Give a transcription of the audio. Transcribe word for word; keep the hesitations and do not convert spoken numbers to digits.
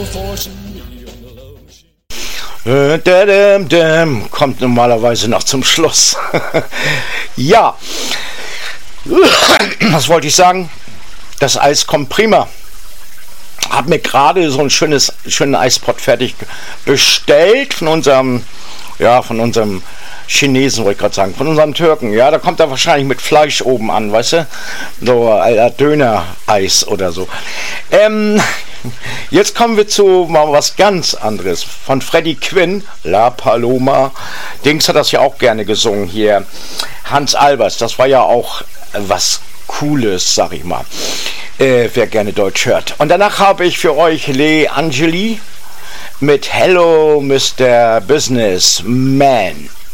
Kommt normalerweise noch zum Schluss. Ja, was wollte ich sagen? Das Eis kommt prima. Hab mir gerade so ein schönes, schönen Eispot fertig bestellt von unserem, ja, von unserem Chinesen, wollte ich gerade sagen, von unserem Türken. Ja, da kommt er wahrscheinlich mit Fleisch oben an, weißt du? So ein Döner-Eis oder so. Ähm, jetzt kommen wir zu mal was ganz anderes. Von Freddie Quinn, La Paloma. Dings hat das ja auch gerne gesungen hier. Hans Albers, das war ja auch was Cooles, sag ich mal. Äh, wer gerne Deutsch hört. Und danach habe ich für euch Le Angeli mit Hello Mister Businessman.